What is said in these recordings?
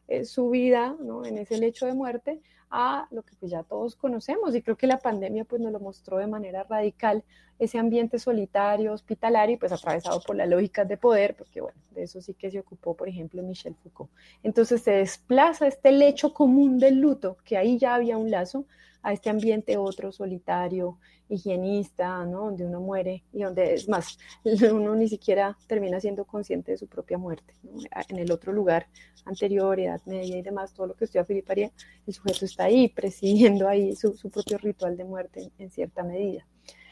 su vida, ¿no?, en ese lecho de muerte, a lo que pues ya todos conocemos, y creo que la pandemia pues nos lo mostró de manera radical, ese ambiente solitario, hospitalario, y pues atravesado por las lógicas de poder, porque bueno, de eso sí que se ocupó, por ejemplo, Michel Foucault. Entonces se desplaza este lecho común del luto, que ahí ya había un lazo, a este ambiente otro solitario, higienista, ¿no?, donde uno muere y donde, es más, uno ni siquiera termina siendo consciente de su propia muerte, ¿no? En el otro lugar anterior, Edad Media y demás, todo lo que estudia Philippe Arié, el sujeto está ahí, presidiendo ahí su propio ritual de muerte en cierta medida.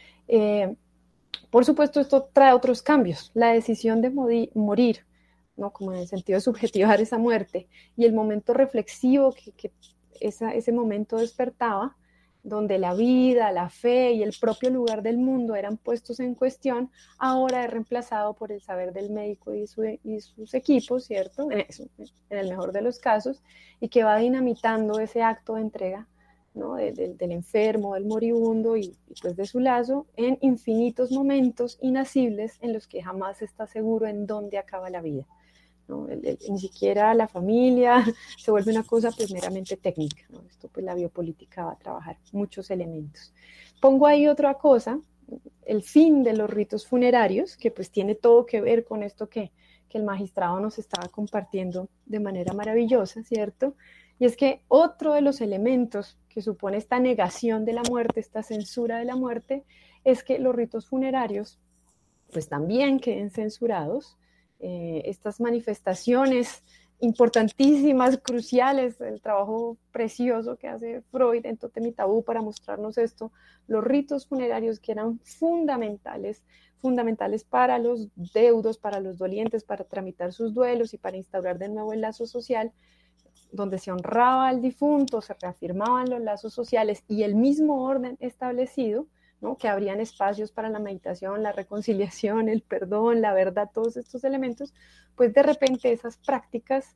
Por supuesto, esto trae otros cambios. La decisión de morir, ¿no?, como en el sentido de subjetivar esa muerte, y el momento reflexivo que ese momento despertaba, donde la vida, la fe y el propio lugar del mundo eran puestos en cuestión, ahora es reemplazado por el saber del médico y sus equipos, ¿cierto?, en el mejor de los casos, y que va dinamitando ese acto de entrega, ¿no?, del enfermo, del moribundo y pues de su lazo, en infinitos momentos inacibles en los que jamás está seguro en dónde acaba la vida, ¿no? Ni siquiera la familia se vuelve una cosa pues meramente técnica, ¿no? Esto pues la biopolítica va a trabajar muchos elementos. Pongo ahí otra cosa, el fin de los ritos funerarios, que pues tiene todo que ver con esto que el magistrado nos estaba compartiendo de manera maravillosa, ¿cierto? Y es que otro de los elementos que supone esta negación de la muerte, esta censura de la muerte, es que los ritos funerarios pues también queden censurados. Estas manifestaciones importantísimas, cruciales, el trabajo precioso que hace Freud en Tótem y Tabú para mostrarnos esto, los ritos funerarios que eran fundamentales para los deudos, para los dolientes, para tramitar sus duelos y para instaurar de nuevo el lazo social, donde se honraba al difunto, se reafirmaban los lazos sociales y el mismo orden establecido, ¿no?, que abrían espacios para la meditación, la reconciliación, el perdón, la verdad, todos estos elementos, pues de repente esas prácticas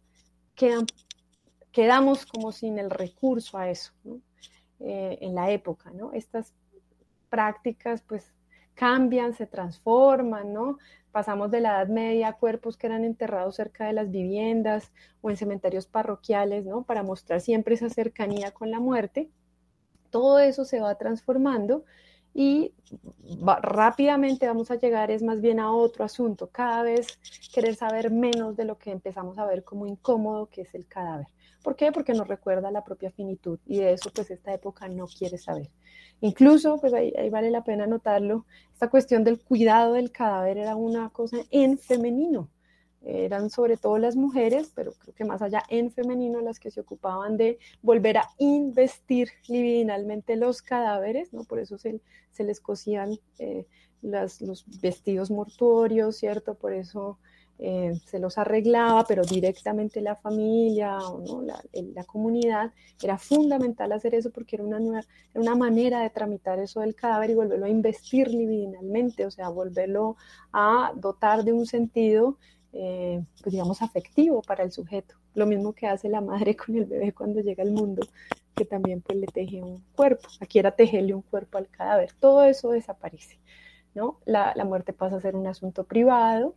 quedamos como sin el recurso a eso, ¿no?, en la época, ¿no? Estas prácticas pues cambian, se transforman, ¿no? Pasamos de la Edad Media a cuerpos que eran enterrados cerca de las viviendas o en cementerios parroquiales, ¿no?, para mostrar siempre esa cercanía con la muerte. Todo eso se va transformando y rápidamente vamos a llegar es más bien a otro asunto, cada vez querer saber menos de lo que empezamos a ver como incómodo, que es el cadáver. ¿Por qué? Porque nos recuerda la propia finitud, y de eso pues esta época no quiere saber. Incluso, pues ahí vale la pena notarlo, esta cuestión del cuidado del cadáver era una cosa en femenino. Eran sobre todo las mujeres, pero creo que más allá en femenino, las que se ocupaban de volver a investir libidinalmente los cadáveres, ¿no? Por eso se les cosían los vestidos mortuorios, ¿cierto? Por eso se los arreglaba, pero directamente la familia, ¿no?, la comunidad. Era fundamental hacer eso porque era una manera de tramitar eso del cadáver y volverlo a investir libidinalmente, o sea, volverlo a dotar de un sentido pues digamos afectivo para el sujeto. Lo mismo que hace la madre con el bebé cuando llega al mundo, que también pues le teje un cuerpo. Aquí era tejerle un cuerpo al cadáver. Todo eso desaparece, ¿no? La muerte pasa a ser un asunto privado.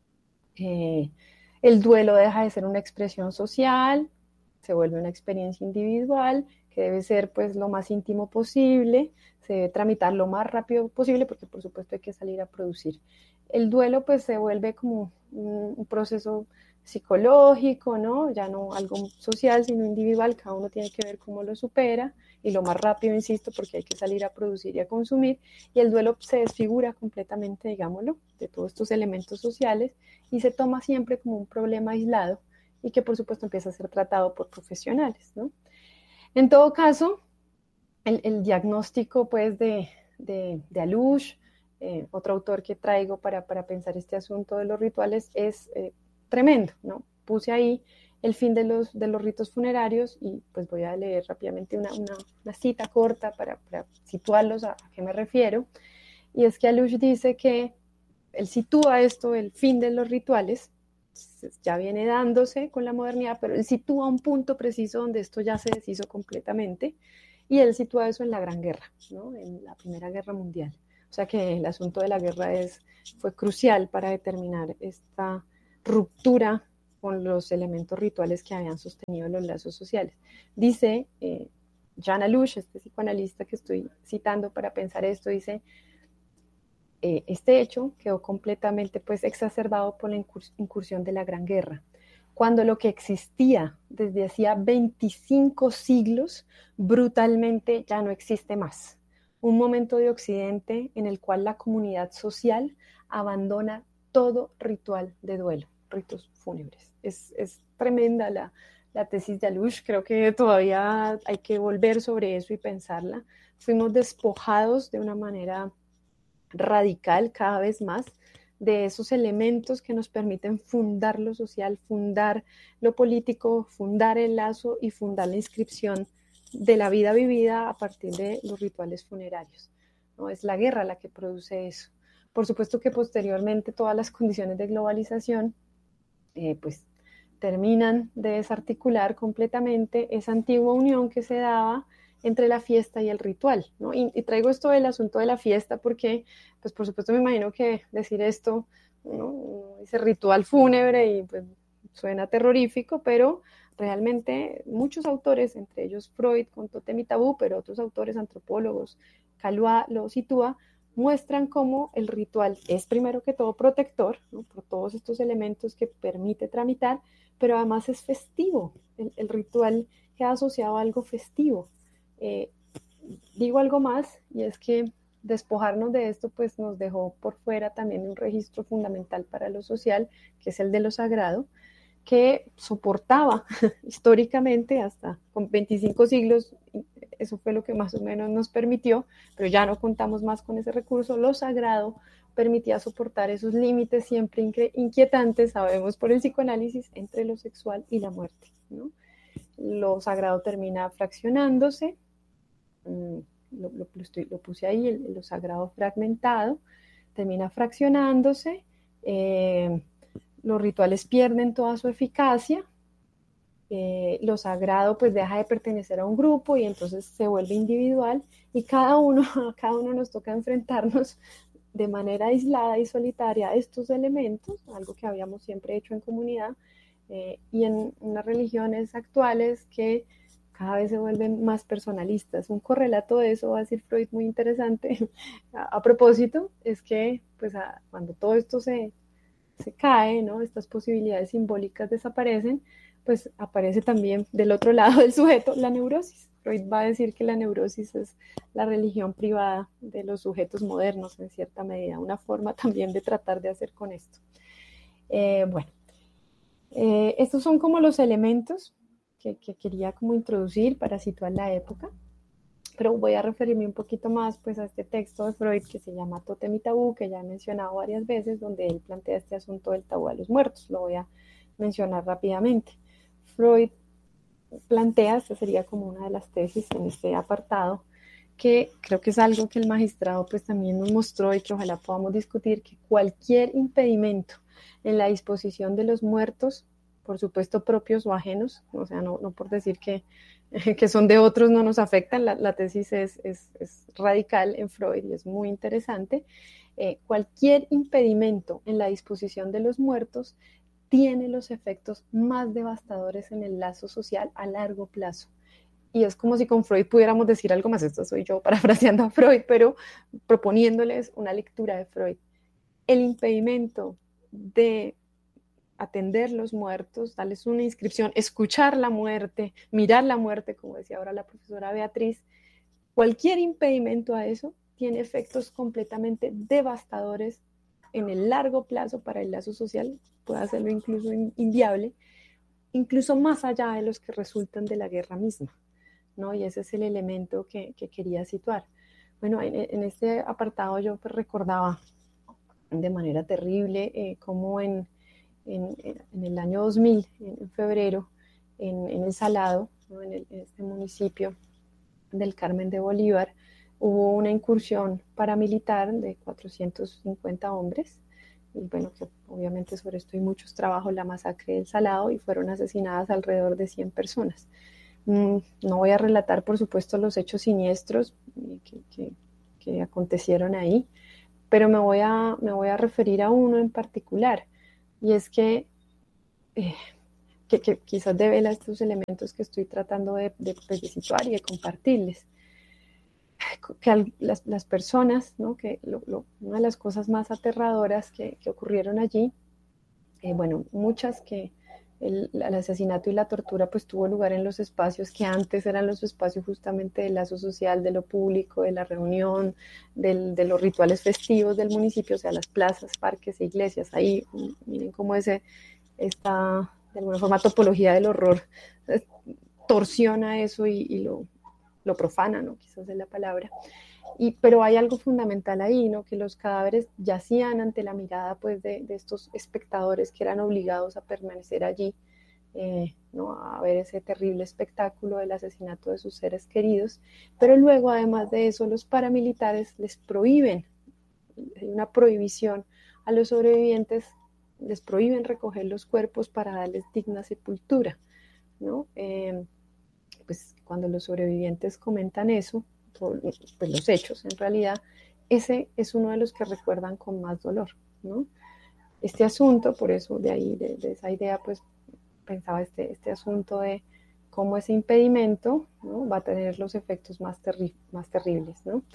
El duelo deja de ser una expresión social, se vuelve una experiencia individual que debe ser pues lo más íntimo posible, se debe tramitar lo más rápido posible porque por supuesto hay que salir a producir. El duelo pues se vuelve como un proceso psicológico, ¿no? Ya no algo social, sino individual, cada uno tiene que ver cómo lo supera y lo más rápido, insisto, porque hay que salir a producir y a consumir, y el duelo se desfigura completamente, digámoslo, de todos estos elementos sociales y se toma siempre como un problema aislado y que por supuesto empieza a ser tratado por profesionales, ¿no? En todo caso, el diagnóstico pues de Alush, otro autor que traigo para pensar este asunto de los rituales, es tremendo, ¿no? Puse ahí el fin de los ritos funerarios y pues voy a leer rápidamente una cita corta para situarlos a qué me refiero. Y es que Alush dice que él sitúa esto, el fin de los rituales, ya viene dándose con la modernidad, pero él sitúa un punto preciso donde esto ya se deshizo completamente, y él sitúa eso en la Gran Guerra, ¿no?, en la Primera Guerra Mundial. O sea que el asunto de la guerra fue crucial para determinar esta ruptura con los elementos rituales que habían sostenido los lazos sociales. Dice Jan Alush, este psicoanalista que estoy citando para pensar esto, dice, este hecho quedó completamente pues exacerbado por la incursión de la Gran Guerra, cuando lo que existía desde hacía 25 siglos brutalmente ya no existe más. Un momento de Occidente en el cual la comunidad social abandona todo ritual de duelo, ritos fúnebres. Es tremenda la tesis de Alush, creo que todavía hay que volver sobre eso y pensarla. Fuimos despojados de una manera radical cada vez más de esos elementos que nos permiten fundar lo social, fundar lo político, fundar el lazo y fundar la inscripción de la vida vivida a partir de los rituales funerarios, ¿no? Es la guerra la que produce eso. Por supuesto que posteriormente todas las condiciones de globalización pues terminan de desarticular completamente esa antigua unión que se daba entre la fiesta y el ritual, ¿no? Y traigo esto del asunto de la fiesta porque, pues por supuesto me imagino que decir esto, ¿no? Ese ritual fúnebre y pues suena terrorífico, pero realmente muchos autores, entre ellos Freud con Tótem y Tabú, pero otros autores, antropólogos, Calua lo sitúa, muestran cómo el ritual es primero que todo protector, ¿no? Por todos estos elementos que permite tramitar, pero además es festivo. El ritual queda asociado a algo festivo. Digo algo más, y es que despojarnos de esto pues nos dejó por fuera también un registro fundamental para lo social, que es el de lo sagrado, que soportaba históricamente hasta con 25 siglos, eso fue lo que más o menos nos permitió, pero ya no contamos más con ese recurso. Lo sagrado permitía soportar esos límites siempre inquietantes, sabemos por el psicoanálisis, entre lo sexual y la muerte, ¿no? Lo sagrado termina fraccionándose, lo puse ahí, lo sagrado fragmentado, termina fraccionándose, los rituales pierden toda su eficacia, lo sagrado pues deja de pertenecer a un grupo y entonces se vuelve individual y a cada uno nos toca enfrentarnos de manera aislada y solitaria a estos elementos, algo que habíamos siempre hecho en comunidad, y en unas religiones actuales que cada vez se vuelven más personalistas. Un correlato de eso va a decir Freud muy interesante a propósito, es que pues cuando todo esto se cae, ¿no? Estas posibilidades simbólicas desaparecen, pues aparece también del otro lado del sujeto la neurosis. Freud va a decir que la neurosis es la religión privada de los sujetos modernos, en cierta medida, una forma también de tratar de hacer con esto. Bueno, estos son como los elementos que quería como introducir para situar la época, pero voy a referirme un poquito más pues a este texto de Freud que se llama Tótem y Tabú, que ya he mencionado varias veces, donde él plantea este asunto del tabú a los muertos. Lo voy a mencionar rápidamente. Freud plantea, esta sería como una de las tesis en este apartado, que creo que es algo que el magistrado pues también nos mostró y que ojalá podamos discutir, que cualquier impedimento en la disposición de los muertos, por supuesto propios o ajenos, o sea, no por decir que son de otros no nos afectan, la tesis es radical en Freud y es muy interesante. Cualquier impedimento en la disposición de los muertos tiene los efectos más devastadores en el lazo social a largo plazo. Y es como si con Freud pudiéramos decir algo más, esto soy yo parafraseando a Freud, pero proponiéndoles una lectura de Freud. El impedimento de atender los muertos, darles una inscripción, escuchar la muerte, mirar la muerte, como decía ahora la profesora Beatriz, cualquier impedimento a eso tiene efectos completamente devastadores en el largo plazo para el lazo social, puede hacerlo incluso inviable, incluso más allá de los que resultan de la guerra misma, ¿no? Y ese es el elemento que quería situar. Bueno, en este apartado yo pues recordaba de manera terrible cómo en el año 2000, en febrero, en El Salado, ¿no? en este municipio del Carmen de Bolívar, hubo una incursión paramilitar de 450 hombres, y bueno, que obviamente sobre esto hay muchos trabajos, la masacre del Salado, y fueron asesinadas alrededor de 100 personas. No voy a relatar, por supuesto, los hechos siniestros que acontecieron ahí, pero me voy a referir a uno en particular, y es que que quizás devela estos elementos que estoy tratando pues, de situar y de compartirles. Que las personas, ¿no? Que una de las cosas más aterradoras que ocurrieron allí, bueno, muchas que el asesinato y la tortura pues tuvo lugar en los espacios que antes eran los espacios justamente del lazo social, de lo público, de la reunión, de los rituales festivos del municipio, o sea, las plazas, parques e iglesias. Ahí miren cómo esta, de alguna forma, topología del horror torsiona eso y lo profana, ¿no? Quizás es la palabra. Pero hay algo fundamental ahí, ¿no? Que los cadáveres yacían ante la mirada pues, de estos espectadores que eran obligados a permanecer allí, ¿no? A ver ese terrible espectáculo del asesinato de sus seres queridos. Pero luego, además de eso, los paramilitares les prohíben, hay una prohibición a los sobrevivientes, les prohíben recoger los cuerpos para darles digna sepultura, ¿no? Pues cuando los sobrevivientes comentan eso, pues los hechos en realidad, ese es uno de los que recuerdan con más dolor, ¿no? Este asunto, por eso de ahí, de esa idea, pues pensaba este asunto de cómo ese impedimento, ¿no? Va a tener los efectos más terribles, ¿no?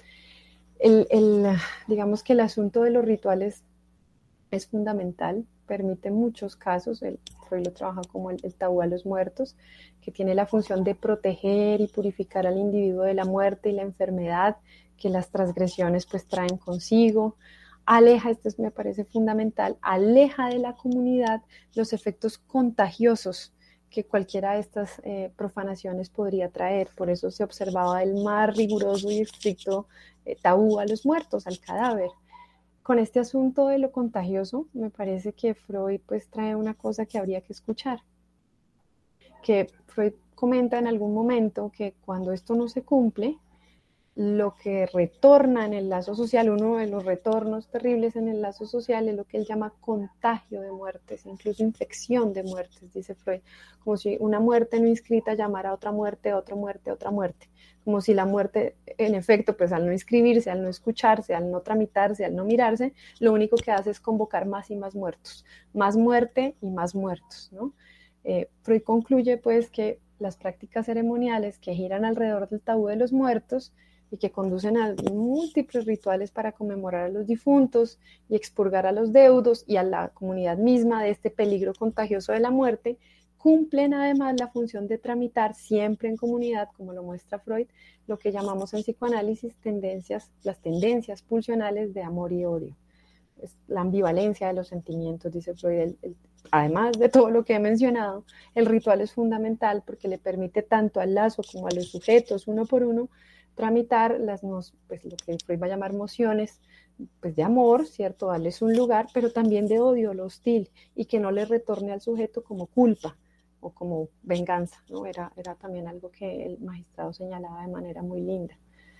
Digamos que el asunto de los rituales es fundamental, permite muchos casos, Freud lo trabaja como el tabú a los muertos, que tiene la función de proteger y purificar al individuo de la muerte y la enfermedad que las transgresiones pues traen consigo, aleja, esto me parece fundamental, aleja de la comunidad los efectos contagiosos que cualquiera de estas profanaciones podría traer, por eso se observaba el más riguroso y estricto tabú a los muertos, al cadáver. Con este asunto de lo contagioso, me parece que Freud pues trae una cosa que habría que escuchar, que Freud comenta en algún momento que cuando esto no se cumple, lo que retorna en el lazo social, uno de los retornos terribles en el lazo social es lo que él llama contagio de muertes, incluso infección de muertes, dice Freud, como si una muerte no inscrita llamara a otra muerte, otra muerte, otra muerte, como si la muerte, en efecto, pues al no inscribirse, al no escucharse, al no tramitarse, al no mirarse, lo único que hace es convocar más y más muertos, más muerte y más muertos, ¿no? Freud concluye pues que las prácticas ceremoniales que giran alrededor del tabú de los muertos y que conducen a múltiples rituales para conmemorar a los difuntos y expurgar a los deudos y a la comunidad misma de este peligro contagioso de la muerte, cumplen además la función de tramitar siempre en comunidad, como lo muestra Freud, lo que llamamos en psicoanálisis las tendencias pulsionales de amor y odio. Es la ambivalencia de los sentimientos, dice Freud. Además de todo lo que he mencionado, el ritual es fundamental porque le permite tanto al lazo como a los sujetos, uno por uno, tramitar pues, lo que Freud va a llamar mociones pues, de amor, ¿cierto? Darles un lugar, pero también de odio, lo hostil, y que no le retorne al sujeto como culpa o como venganza, ¿no? Era también algo que el magistrado señalaba de manera muy linda.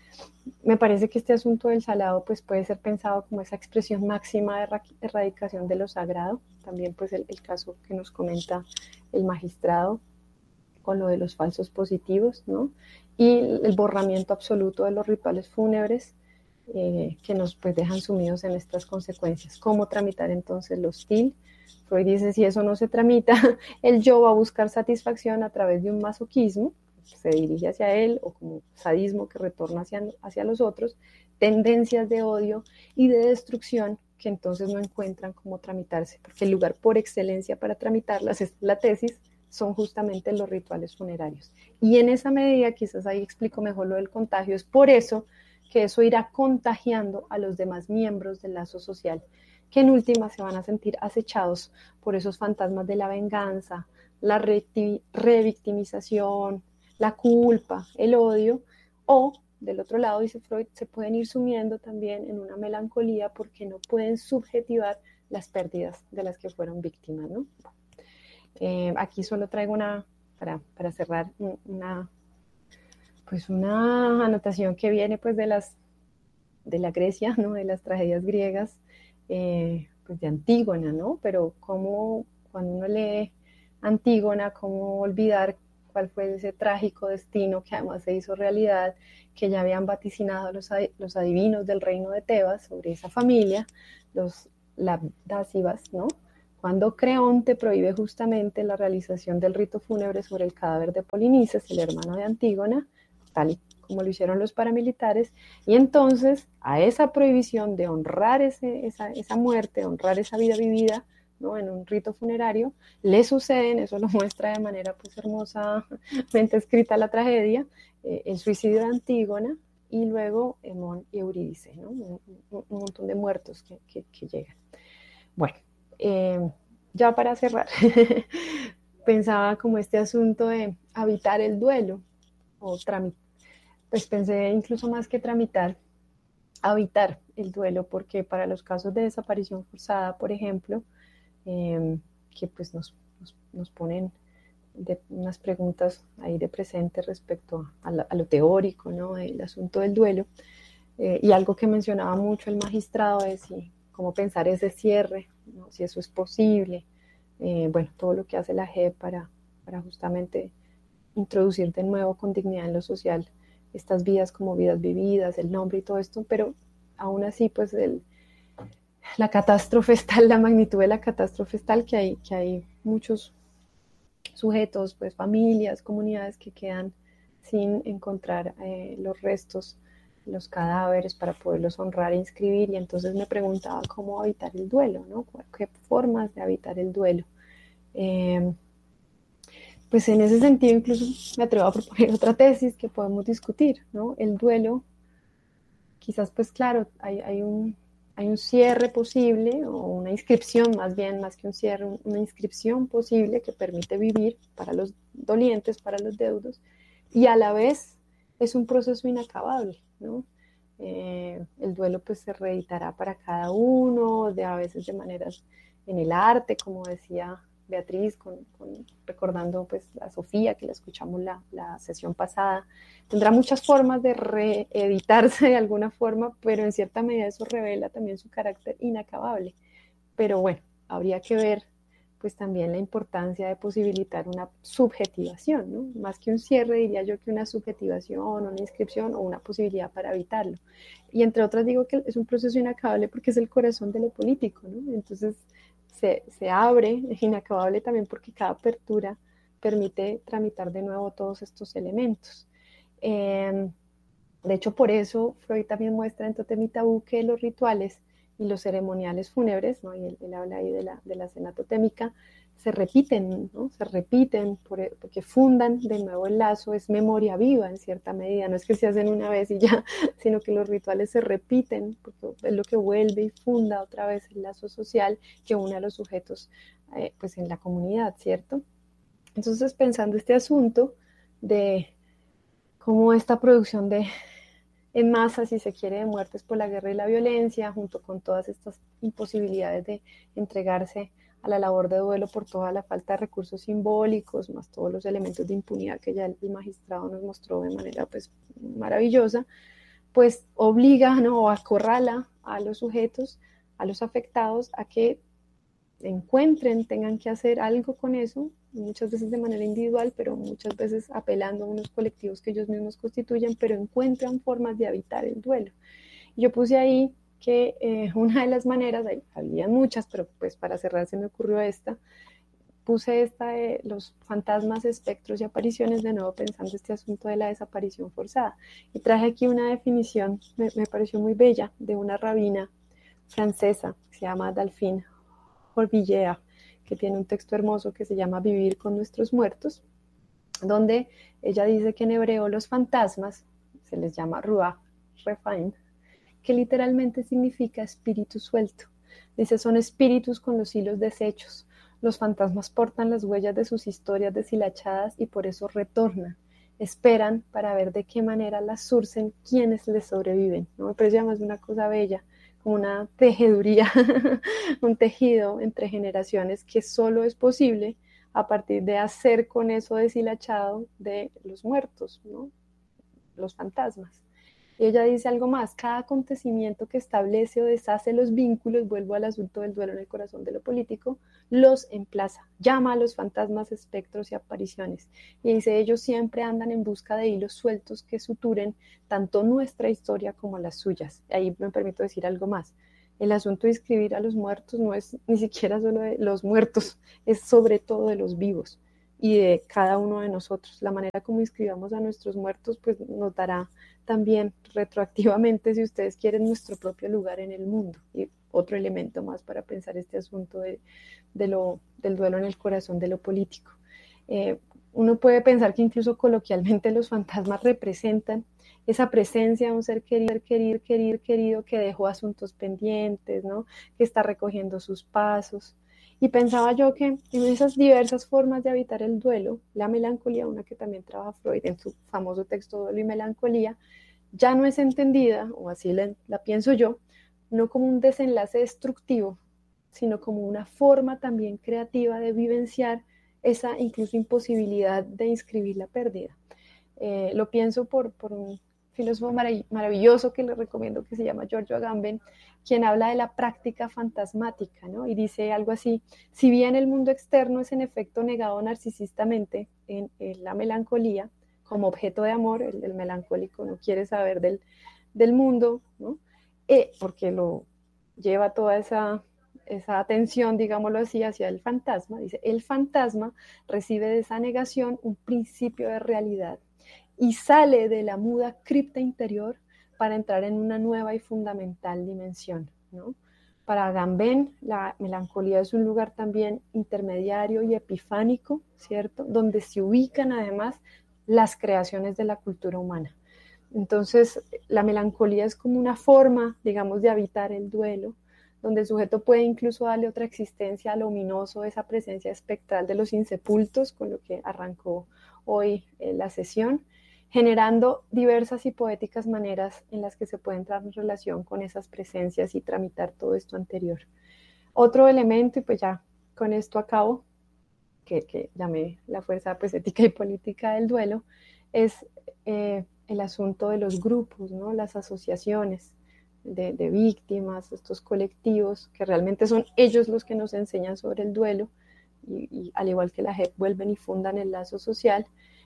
Me parece que este asunto del salado pues, puede ser pensado como esa expresión máxima de erradicación de lo sagrado, también pues el caso que nos comenta el magistrado con lo de los falsos positivos, ¿no? Y el borramiento absoluto de los rituales fúnebres que nos pues, dejan sumidos en estas consecuencias. ¿Cómo tramitar entonces lo hostil? Freud dice, si eso no se tramita, el yo va a buscar satisfacción a través de un masoquismo, se dirige hacia él, o como sadismo que retorna hacia los otros, tendencias de odio y de destrucción que entonces no encuentran cómo tramitarse, porque el lugar por excelencia para tramitarlas, es la tesis, son justamente los rituales funerarios. Y en esa medida, quizás ahí explico mejor lo del contagio, es por eso que eso irá contagiando a los demás miembros del lazo social, que en última se van a sentir acechados por esos fantasmas de la venganza, la revictimización, la culpa, el odio, o del otro lado, dice Freud, se pueden ir sumiendo también en una melancolía porque no pueden subjetivar las pérdidas de las que fueron víctimas, ¿no? Aquí solo traigo para cerrar, pues una anotación que viene pues de la Grecia, ¿no? De las tragedias griegas, pues de Antígona, ¿no? Pero cómo, cuando uno lee Antígona, cómo olvidar cuál fue ese trágico destino que además se hizo realidad, que ya habían vaticinado los adivinos del reino de Tebas sobre esa familia, los Labdásivas, ¿no? cuando Creonte prohíbe justamente la realización del rito fúnebre sobre el cadáver de Polinices, el hermano de Antígona, tal y como lo hicieron los paramilitares, y entonces a esa prohibición de honrar esa muerte, honrar esa vida vivida, ¿no?, en un rito funerario, le suceden, eso lo muestra de manera pues hermosamente escrita la tragedia, el suicidio de Antígona y luego Hemón y Eurídice, ¿no?, un montón de muertos que llegan. Bueno, ya para cerrar, pensaba como este asunto de habitar el duelo, o pues pensé incluso más que tramitar, habitar el duelo, porque para los casos de desaparición forzada, por ejemplo, que pues nos ponen unas preguntas ahí de presente respecto a lo teórico, ¿no?, del asunto del duelo, y algo que mencionaba mucho el magistrado es cómo pensar ese cierre, ¿no?, si eso es posible, bueno, todo lo que hace la JEP para justamente introducir de nuevo con dignidad en lo social estas vidas como vidas vividas, el nombre y todo esto, pero aún así pues la catástrofe es tal, la magnitud de la catástrofe es tal que hay muchos sujetos, pues familias, comunidades que quedan sin encontrar los restos, los cadáveres para poderlos honrar e inscribir, y entonces me preguntaba cómo habitar el duelo, ¿no? ¿Qué formas de habitar el duelo? Pues en ese sentido incluso me atrevo a proponer otra tesis que podemos discutir, ¿no? El duelo, quizás pues claro, hay un cierre posible, o una inscripción más bien, más que un cierre, una inscripción posible que permite vivir para los dolientes, para los deudos, y a la vez es un proceso inacabable, ¿no? El duelo pues se reeditará para cada uno, a veces de maneras en el arte, como decía Beatriz, recordando pues a Sofía, que la escuchamos la sesión pasada. Tendrá muchas formas de reeditarse de alguna forma, pero en cierta medida eso revela también su carácter inacabable. Pero bueno, habría que ver pues también la importancia de posibilitar una subjetivación, ¿no? Más que un cierre, diría yo que una subjetivación, una inscripción o una posibilidad para evitarlo. Y entre otras digo que es un proceso inacabable porque es el corazón de lo político, ¿no? Entonces se abre, es inacabable también porque cada apertura permite tramitar de nuevo todos estos elementos. De hecho, por eso Freud también muestra en Tótem y Tabú que los rituales y los ceremoniales fúnebres, ¿no?, y él habla ahí de la cena totémica, se repiten, ¿no?, se repiten porque fundan de nuevo el lazo, es memoria viva en cierta medida, no es que se hacen una vez y ya, sino que los rituales se repiten porque es lo que vuelve y funda otra vez el lazo social que une a los sujetos pues en la comunidad, ¿cierto? Entonces, pensando este asunto de cómo esta producción en masa, si se quiere, de muertes por la guerra y la violencia, junto con todas estas imposibilidades de entregarse a la labor de duelo por toda la falta de recursos simbólicos, más todos los elementos de impunidad que ya el magistrado nos mostró de manera pues maravillosa, pues obliga, ¿no?, o acorrala a los sujetos, a los afectados, a que encuentren, tengan que hacer algo con eso, muchas veces de manera individual, pero muchas veces apelando a unos colectivos que ellos mismos constituyen, pero encuentran formas de habitar el duelo. Yo puse ahí que una de las maneras, había muchas, pero pues para cerrar se me ocurrió esta, puse esta de los fantasmas, espectros y apariciones, de nuevo pensando este asunto de la desaparición forzada. Y traje aquí una definición, me pareció muy bella, de una rabina francesa, que se llama Delphine Horvillea, que tiene un texto hermoso que se llama Vivir con nuestros muertos, donde ella dice que en hebreo los fantasmas se les llama ruach refaim, que literalmente significa espíritu suelto. Dice, son espíritus con los hilos deshechos. Los fantasmas portan las huellas de sus historias deshilachadas y por eso retornan. Esperan para ver de qué manera las surcen quienes les sobreviven, ¿no? Me parece además una cosa bella, como una tejeduría, un tejido entre generaciones que solo es posible a partir de hacer con eso deshilachado de los muertos, ¿no?, los fantasmas. Y ella dice algo más, cada acontecimiento que establece o deshace los vínculos, vuelvo al asunto del duelo en el corazón de lo político, los emplaza, llama a los fantasmas, espectros y apariciones. Y dice, ellos siempre andan en busca de hilos sueltos que suturen tanto nuestra historia como las suyas. Ahí me permito decir algo más. el asunto de inscribir a los muertos no es ni siquiera solo de los muertos, es sobre todo de los vivos y de cada uno de nosotros. La manera como inscribamos a nuestros muertos pues nos dará también retroactivamente, si ustedes quieren, nuestro propio lugar en el mundo. Y otro elemento más para pensar este asunto del duelo en el corazón de lo político. Uno puede pensar que incluso coloquialmente los fantasmas representan esa presencia de un ser querido que dejó asuntos pendientes, ¿no? Que está recogiendo sus pasos. Y pensaba yo que en esas diversas formas de habitar el duelo, la melancolía, una que también trabaja Freud en su famoso texto Duelo y Melancolía, ya no es entendida, o así la pienso yo, no como un desenlace destructivo, sino como una forma también creativa de vivenciar esa incluso imposibilidad de inscribir la pérdida. Lo pienso por un filósofo maravilloso que le recomiendo, que se llama Giorgio Agamben, quien habla de la práctica fantasmática, ¿no? Y dice algo así: si bien el mundo externo es en efecto negado narcisistamente en la melancolía, como objeto de amor, el melancólico no quiere saber del mundo, ¿no? Porque lo lleva toda esa atención, digámoslo así, hacia el fantasma. Dice, el fantasma recibe de esa negación un principio de realidad y sale de la muda cripta interior para entrar en una nueva y fundamental dimensión, ¿no? Para Agamben, la melancolía es un lugar también intermediario y epifánico, ¿cierto? Donde se ubican además las creaciones de la cultura humana. Entonces, la melancolía es como una forma, digamos, de habitar el duelo, donde el sujeto puede incluso darle otra existencia al ominoso, esa presencia espectral de los insepultos, con lo que arrancó hoy la sesión, generando diversas y poéticas maneras en las que se puede entrar en relación con esas presencias y tramitar todo esto anterior. Otro elemento, y pues ya con esto acabo, que llamé la fuerza pues, ética y política del duelo, es el asunto de los grupos, ¿no? Las asociaciones de víctimas, estos colectivos, que realmente son ellos los que nos enseñan sobre el duelo, y al igual que la JEP vuelven y fundan el lazo social,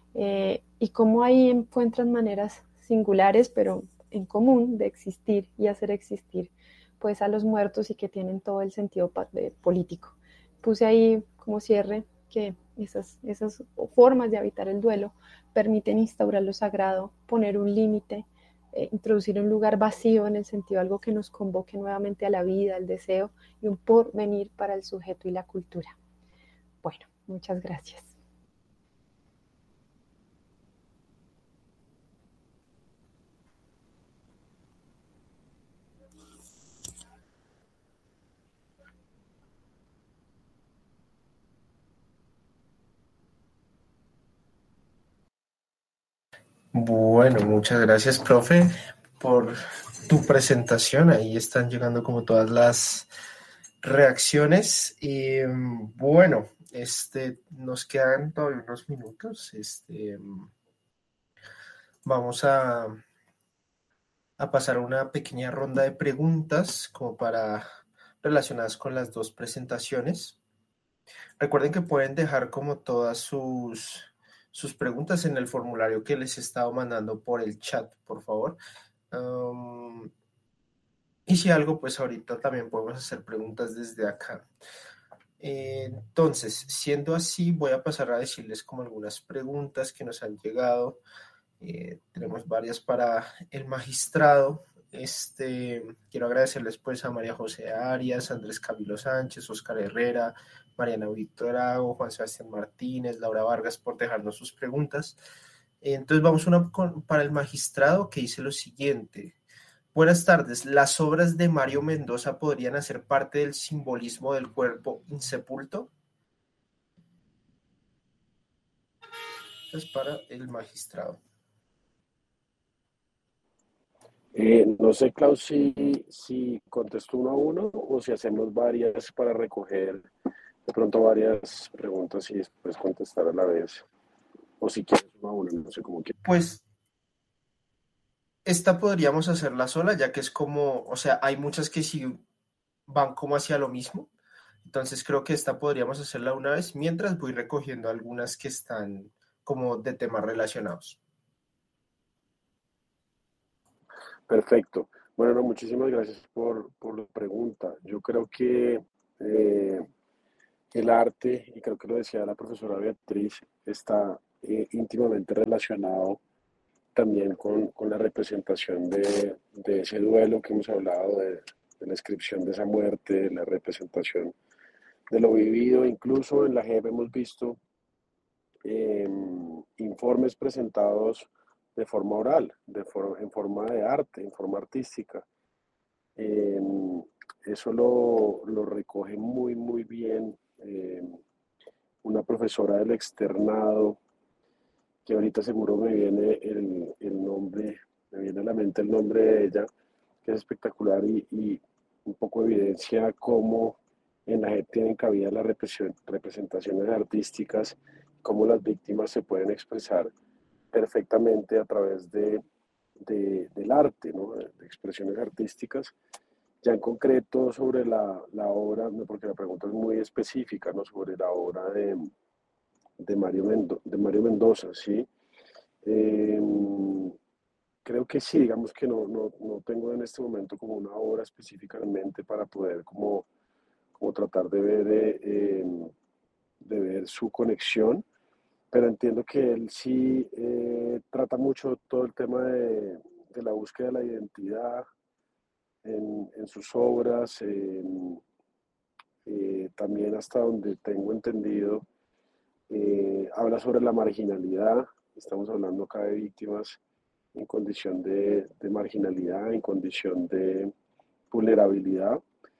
y cómo ahí encuentran maneras singulares, pero en común, de existir y hacer existir pues a los muertos, y que tienen todo el sentido político. Puse ahí como cierre que esas formas de habitar el duelo permiten instaurar lo sagrado, poner un límite, introducir un lugar vacío, en el sentido de algo que nos convoque nuevamente a la vida, al deseo y un porvenir para el sujeto y la cultura. Bueno, muchas gracias. Bueno, muchas gracias, profe, por tu presentación. Ahí están llegando como todas las reacciones. Y bueno, nos quedan todavía unos minutos. Vamos a pasar a una pequeña ronda de preguntas como para relacionadas con las dos presentaciones. Recuerden que pueden dejar como todas sus preguntas en el formulario que les he estado mandando por el chat, por favor. Y si algo, pues ahorita también podemos hacer preguntas desde acá. Entonces, siendo así, voy a pasar a decirles como algunas preguntas que nos han llegado. Tenemos varias para el magistrado. Quiero agradecerles pues a María José Arias, Andrés Camilo Sánchez, Oscar Herrera, Mariana Victorago, Juan Sebastián Martínez, Laura Vargas por dejarnos sus preguntas. Entonces vamos para el magistrado, que dice lo siguiente. Buenas tardes. ¿Las obras de Mario Mendoza podrían hacer parte del simbolismo del cuerpo insepulto? Es para el magistrado. No sé, Klaus, si contesto uno a uno o si hacemos varias para recoger de pronto varias preguntas y después contestar a la vez. O si quieres uno a uno, no sé cómo quieres. Pues esta podríamos hacerla sola, ya que es como, o sea, hay muchas que sí van como hacia lo mismo. Entonces creo que esta podríamos hacerla una vez, mientras voy recogiendo algunas que están como de temas relacionados. Perfecto. Bueno, no, muchísimas gracias por la pregunta. Yo creo que eh, el arte, y creo que lo decía la profesora Beatriz, está íntimamente relacionado también con la representación de ese duelo que hemos hablado, de la descripción de esa muerte, la representación de lo vivido. Incluso en la JEP hemos visto eh, informes presentados de forma oral, en forma de arte, en forma artística. Eh, Eso lo recoge muy, muy bien una profesora del externado, que ahorita seguro me viene el nombre, me viene a la mente el nombre de ella, que es espectacular y un poco evidencia cómo en la JEP tienen cabida las representaciones artísticas, cómo las víctimas se pueden expresar perfectamente a través del arte, ¿no? De expresiones artísticas. Ya en concreto sobre la obra, no, porque la pregunta es muy específica, ¿no? Sobre la obra de Mario Mendoza, ¿sí? Eh, Creo que sí, digamos que no tengo en este momento como una obra específica en mente para poder como tratar de ver su conexión, pero entiendo que él sí trata mucho todo el tema de la búsqueda de la identidad en sus obras, también hasta donde tengo entendido, habla sobre la marginalidad. Estamos hablando acá de víctimas en condición de marginalidad, en condición de vulnerabilidad.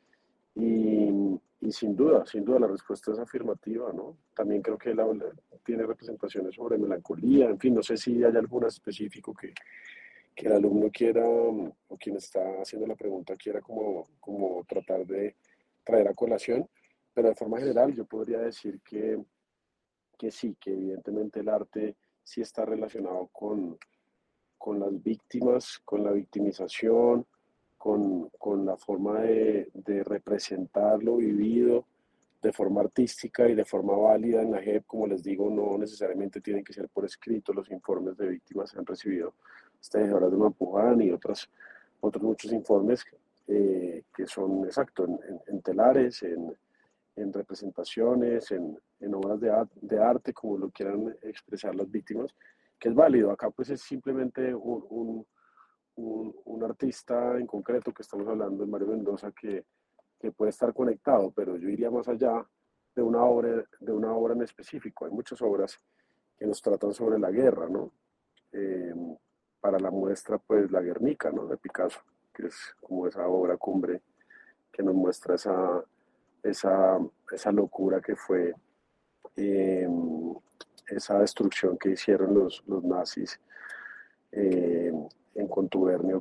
Y sin duda la respuesta es afirmativa, ¿no? También creo que él tiene representaciones sobre melancolía, en fin, no sé si hay alguna específico que el alumno quiera, o quien está haciendo la pregunta quiera como tratar de traer a colación, pero de forma general yo podría decir que sí, que evidentemente el arte sí está relacionado con las víctimas, con la victimización, con la forma de representar lo vivido de forma artística y de forma válida en la JEP. Como les digo, no necesariamente tienen que ser por escrito. Los informes de víctimas han recibido tejedoras de Mampuján y otros muchos informes que son, exacto, en telares, en representaciones, en obras de arte, como lo quieran expresar las víctimas, que es válido. Acá pues es simplemente un artista en concreto que estamos hablando de Mario Mendoza que puede estar conectado, pero yo iría más allá de una obra en específico. Hay muchas obras que nos tratan sobre la guerra, ¿no? Eh, para la muestra, pues, La Guernica, ¿no? De Picasso, que es como esa obra cumbre que nos muestra esa, esa locura que fue eh, esa destrucción que hicieron los nazis eh, en contubernio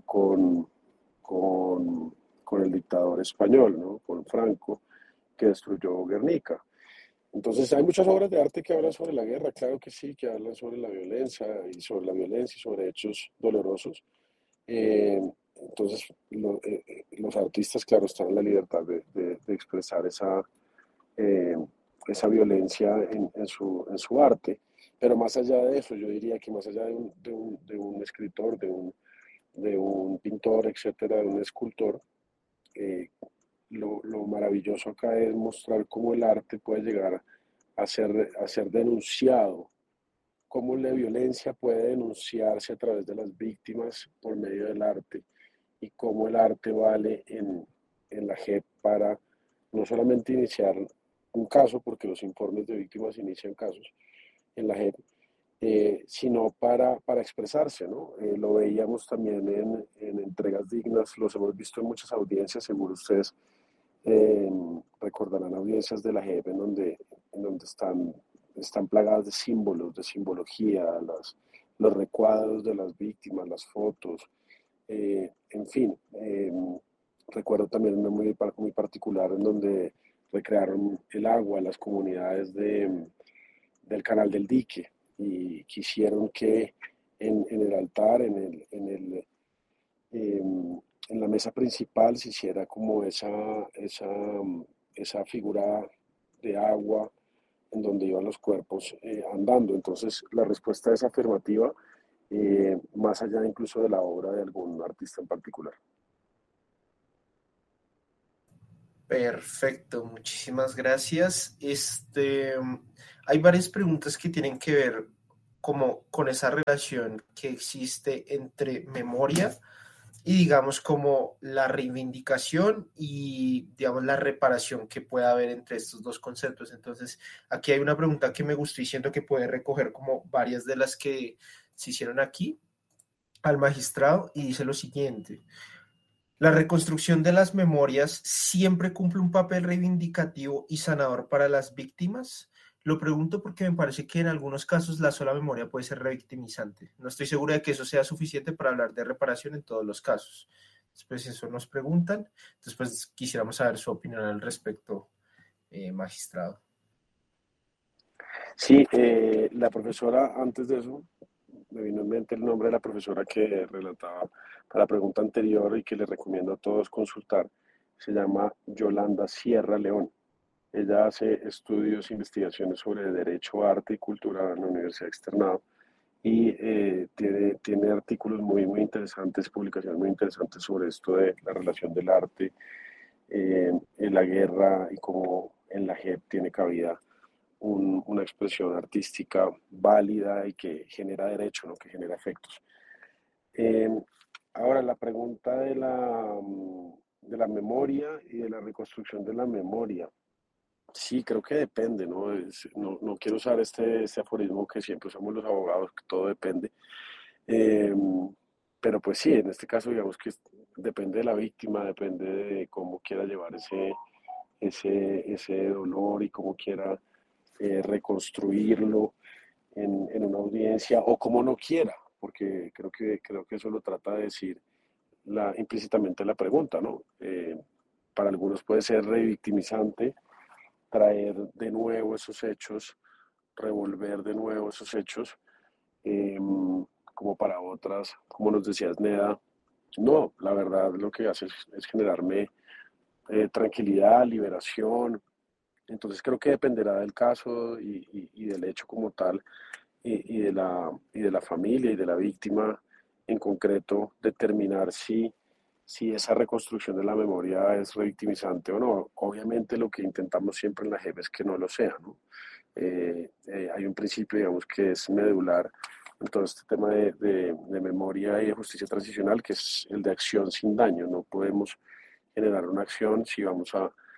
con el dictador español, ¿no? Con Franco, que destruyó Guernica. Entonces hay muchas obras de arte que hablan sobre la guerra, claro que sí, que hablan sobre la violencia y sobre hechos dolorosos. Eh, entonces los artistas, claro, están en la libertad de expresar eh, esa violencia en su arte. Pero más allá de eso, yo diría que más allá de un escritor, de un pintor, etcétera, de un escultor, eh, lo maravilloso acá es mostrar cómo el arte puede llegar a ser denunciado, cómo la violencia puede denunciarse a través de las víctimas por medio del arte y cómo el arte vale en la JEP para no solamente iniciar un caso, porque los informes de víctimas inician casos en la JEP, sino para expresarse, ¿no? Lo veíamos también en entregas dignas, los hemos visto en muchas audiencias, seguro ustedes eh, recordarán audiencias de la JEP en donde están plagadas de símbolos, de simbología, los recuadros de las víctimas, las fotos, en fin. Recuerdo también una muy particular en donde recrearon el agua, las comunidades del Canal del Dique y quisieron que en el altar, eh, en la mesa principal se hiciera como esa figura de agua en donde iban los cuerpos andando. Entonces la respuesta es afirmativa, más allá incluso de la obra de algún artista en particular. Perfecto, muchísimas gracias. Hay varias preguntas que tienen que ver como con esa relación que existe entre memoria y digamos como la reivindicación y digamos la reparación que pueda haber entre estos dos conceptos. Entonces, aquí hay una pregunta que me gustó y siento que puede recoger como varias de las que se hicieron aquí al magistrado y dice lo siguiente. La reconstrucción de las memorias siempre cumple un papel reivindicativo y sanador para las víctimas. Lo pregunto porque me parece que en algunos casos la sola memoria puede ser revictimizante. No estoy seguro de que eso sea suficiente para hablar de reparación en todos los casos. Después eso nos preguntan. Después quisiéramos saber su opinión al respecto, magistrado. Sí, la profesora, antes de eso, me vino en mente el nombre de la profesora que relataba para la pregunta anterior y que le recomiendo a todos consultar. Se llama Yolanda Sierra León. Ella hace estudios e investigaciones sobre derecho, arte y cultura en la Universidad Externado y tiene artículos muy interesantes, publicaciones muy interesantes sobre esto de la relación del arte en la guerra y cómo en la JEP tiene cabida una expresión artística válida y que genera derecho, ¿no? Que genera efectos. Eh, Ahora, la pregunta de la memoria y de la reconstrucción de la memoria. Sí, creo que depende, ¿no? No quiero usar este aforismo que siempre usamos los abogados, que todo depende. Eh, pero pues sí, en este caso digamos que depende de la víctima, depende de cómo quiera llevar ese dolor y cómo quiera reconstruirlo en una audiencia o como no quiera, porque creo que eso lo trata de decir implícitamente la pregunta, ¿no? Para algunos puede ser revictimizante traer de nuevo esos hechos, revolver de nuevo esos hechos, eh, como para otras, como nos decías, Neda, no, la verdad lo que hace es generarme tranquilidad, liberación. Entonces creo que dependerá del caso y del hecho como tal y de la familia y de la víctima en concreto determinar si esa reconstrucción de la memoria es revictimizante o no. Obviamente lo que intentamos siempre en la JEP es que no lo sea, ¿no? Hay un principio, digamos, que es medular en todo este tema de memoria y de justicia transicional, que es el de acción sin daño. No podemos generar una acción si vamos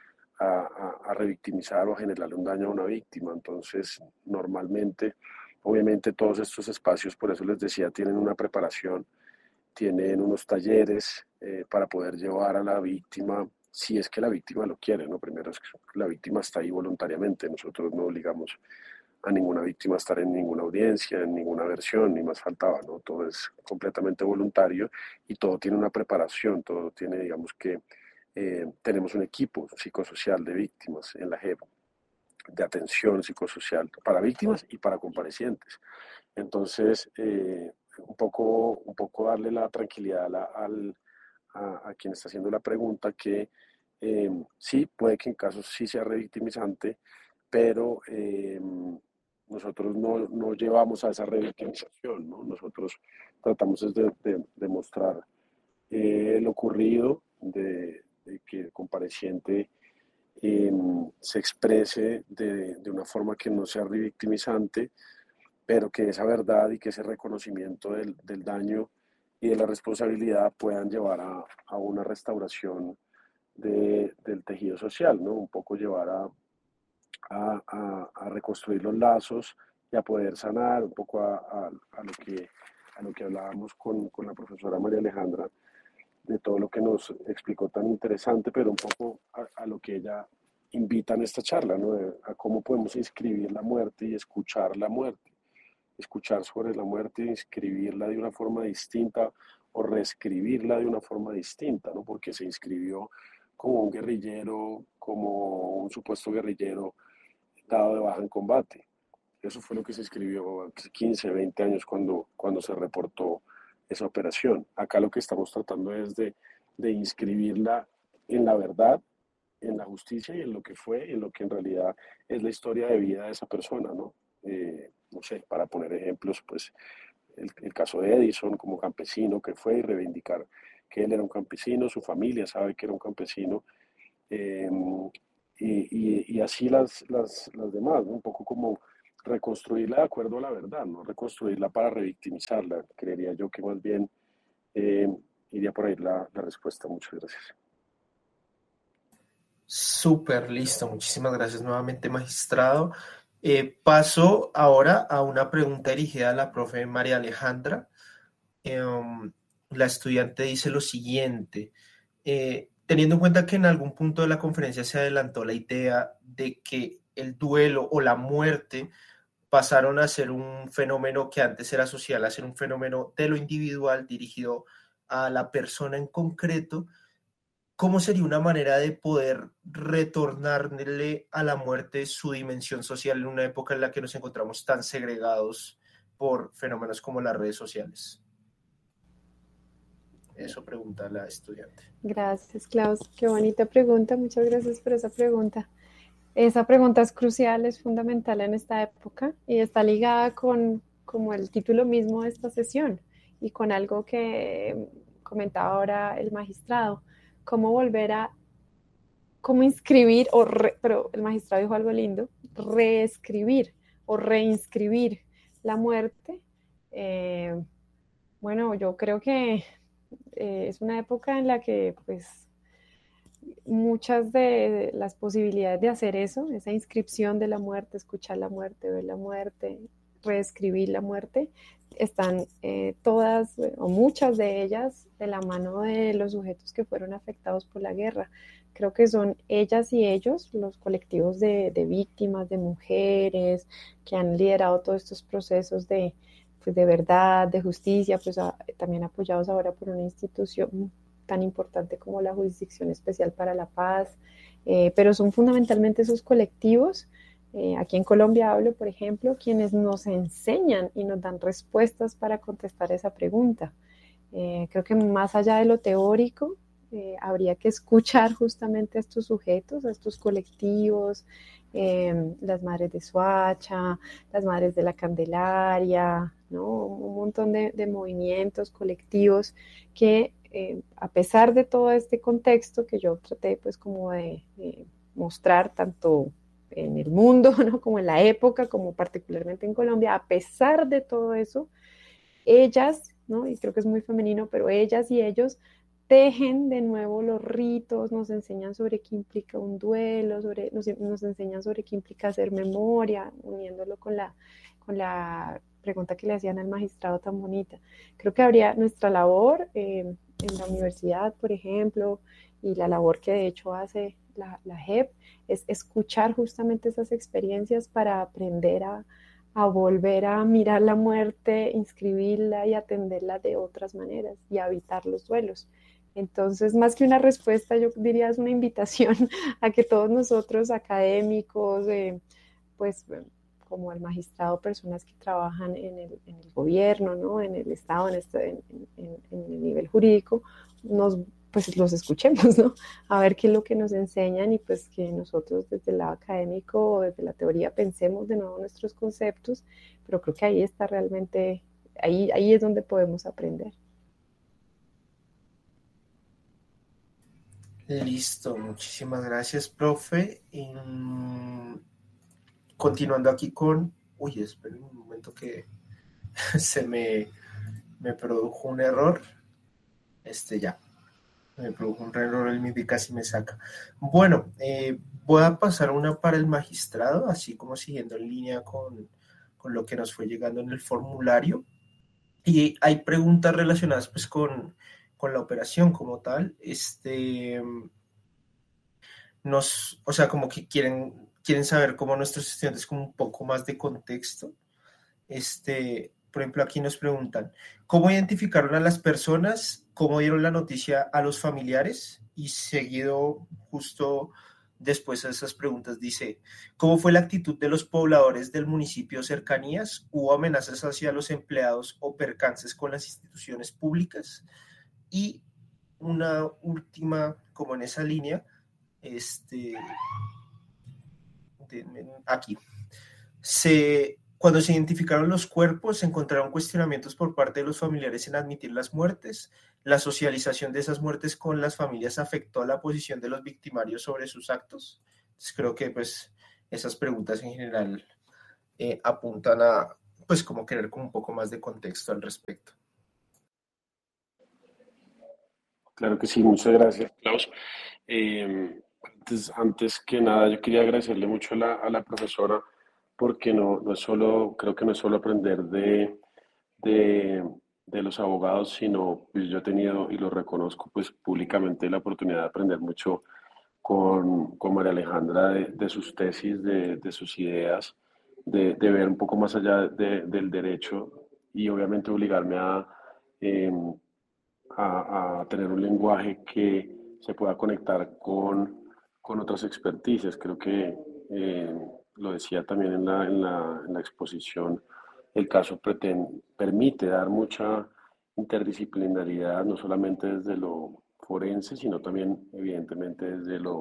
a revictimizar o a generarle un daño a una víctima. Entonces, normalmente, obviamente todos estos espacios, por eso les decía, tienen una preparación, tienen unos talleres para poder llevar a la víctima, si es que la víctima lo quiere, ¿no? Primero es que la víctima está ahí voluntariamente, nosotros no obligamos a ninguna víctima a estar en ninguna audiencia, en ninguna versión, ni más faltaba, ¿no? Todo es completamente voluntario y todo tiene una preparación, todo tiene, digamos que, tenemos un equipo psicosocial de víctimas en la JEP, de atención psicosocial para víctimas y para comparecientes. Entonces, un poco darle la tranquilidad a quien está haciendo la pregunta que sí, puede que en casos sí sea revictimizante, pero nosotros no llevamos a esa revictimización, ¿no? Nosotros tratamos de mostrar lo ocurrido, de que el compareciente se exprese de una forma que no sea revictimizante, pero que esa verdad y que ese reconocimiento del daño y de la responsabilidad puedan llevar a una restauración del tejido social, ¿no? Un poco llevar a reconstruir los lazos y a poder sanar, un poco a lo que hablábamos con la profesora María Alejandra, de todo lo que nos explicó tan interesante, pero un poco a lo que ella invita en esta charla, ¿no? A cómo podemos inscribir la muerte y escuchar la muerte, escuchar sobre la muerte y inscribirla de una forma distinta o reescribirla de una forma distinta, ¿no? Porque se inscribió como un guerrillero, como un supuesto guerrillero dado de baja en combate. Eso fue lo que se escribió hace 15, 20 años cuando se reportó esa operación. Acá lo que estamos tratando es de inscribirla en la verdad, en la justicia y en lo que fue, en lo que en realidad es la historia de vida de esa persona, ¿no? No sé, para poner ejemplos, pues el caso de Edison como campesino que fue y reivindicar que él era un campesino, su familia sabe que era un campesino Eh, y así las demás, ¿no? Un poco como reconstruirla de acuerdo a la verdad, no reconstruirla para revictimizarla. Creería yo que más bien eh, iría por ahí la respuesta. Muchas gracias. Súper listo, muchísimas gracias nuevamente, magistrado. Paso ahora a una pregunta dirigida a la profe María Alejandra. La estudiante dice lo siguiente, teniendo en cuenta que en algún punto de la conferencia se adelantó la idea de que el duelo o la muerte pasaron a ser un fenómeno que antes era social, a ser un fenómeno de lo individual dirigido a la persona en concreto. ¿Cómo sería una manera de poder retornarle a la muerte su dimensión social en una época en la que nos encontramos tan segregados por fenómenos como las redes sociales? Eso pregunta la estudiante. Gracias, Klaus. Qué bonita pregunta. Muchas gracias por esa pregunta. Esa pregunta es crucial, es fundamental en esta época y está ligada con como el título mismo de esta sesión y con algo que comentaba ahora el magistrado, cómo volver a, cómo inscribir, pero el magistrado dijo algo lindo, reescribir o reinscribir la muerte. Bueno, yo creo que es una época en la que pues muchas de las posibilidades de hacer eso, esa inscripción de la muerte, escuchar la muerte, ver la muerte, reescribir la muerte, están todas o muchas de ellas de la mano de los sujetos que fueron afectados por la guerra. Creo que son ellas y ellos, los colectivos de víctimas, de mujeres, que han liderado todos estos procesos pues, de verdad, de justicia, pues también apoyados ahora por una institución tan importante como la Jurisdicción Especial para la Paz, pero son fundamentalmente esos colectivos. Aquí en Colombia hablo, por ejemplo, quienes nos enseñan y nos dan respuestas para contestar esa pregunta. Creo que más allá de lo teórico, habría que escuchar justamente a estos sujetos, a estos colectivos, las madres de Soacha, las madres de la Candelaria, ¿no? Un montón de movimientos colectivos que a pesar de todo este contexto que yo traté pues como de mostrar tanto en el mundo, ¿no? Como en la época, como particularmente en Colombia, a pesar de todo eso, ellas, ¿no? Y creo que es muy femenino, pero ellas y ellos tejen de nuevo los ritos, nos enseñan sobre qué implica un duelo, nos enseñan sobre qué implica hacer memoria, uniéndolo con la pregunta que le hacían al magistrado tan bonita. Creo que habría nuestra labor en la universidad, por ejemplo, y la labor que de hecho hace la JEP, es escuchar justamente esas experiencias para aprender a volver a mirar la muerte, inscribirla y atenderla de otras maneras y a evitar los duelos. Entonces, más que una respuesta, yo diría es una invitación a que todos nosotros, académicos, pues como el magistrado, personas que trabajan en el gobierno, ¿no? En el Estado, en el nivel jurídico, pues los escuchemos, ¿no? A ver qué es lo que nos enseñan y pues que nosotros desde el lado académico o desde la teoría pensemos de nuevo nuestros conceptos, pero creo que ahí está realmente, ahí es donde podemos aprender. Listo, muchísimas gracias, profe. Continuando aquí con... Uy, esperen un momento que me produjo un error. Ya. Me produjo un error, el MIPI casi me saca. Bueno, voy a pasar una para el magistrado, así como siguiendo en línea con lo que nos fue llegando en el formulario. Y hay preguntas relacionadas pues con la operación como tal. O sea, como que quieren saber cómo nuestros estudiantes como un poco más de contexto. Por ejemplo, aquí nos preguntan, ¿cómo identificaron a las personas? ¿Cómo dieron la noticia a los familiares? Y seguido, justo después de esas preguntas, dice, ¿cómo fue la actitud de los pobladores del municipio cercanías? ¿Hubo amenazas hacia los empleados o percances con las instituciones públicas? Y una última, como en esa línea, aquí. Cuando se identificaron los cuerpos, se encontraron cuestionamientos por parte de los familiares en admitir las muertes. La socialización de esas muertes con las familias afectó a la posición de los victimarios sobre sus actos. Entonces, creo que pues esas preguntas en general apuntan a pues como querer con un poco más de contexto al respecto. Claro que sí, muchas gracias, Klaus. Antes que nada, yo quería agradecerle mucho a la profesora porque no es solo, creo que no es solo aprender de, de los abogados, sino pues yo he tenido, y lo reconozco pues públicamente, la oportunidad de aprender mucho con María Alejandra de sus tesis, de sus ideas, de ver un poco más allá del derecho y obviamente obligarme em, a tener un lenguaje que se pueda conectar con otras experticias. Creo que lo decía también en la exposición, el caso permite dar mucha interdisciplinaridad, no solamente desde lo forense, sino también evidentemente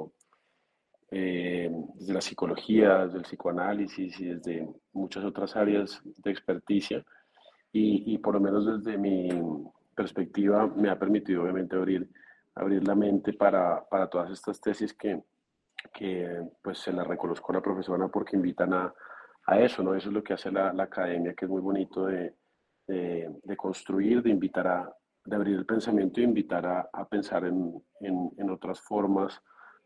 desde la psicología, desde el psicoanálisis y desde muchas otras áreas de experticia y por lo menos desde mi perspectiva me ha permitido obviamente abrir la mente para todas estas tesis que pues se las reconozco a la profesora porque invitan a eso, ¿no? Eso es lo que hace la academia, que es muy bonito de construir, de abrir el pensamiento y invitar a pensar en otras formas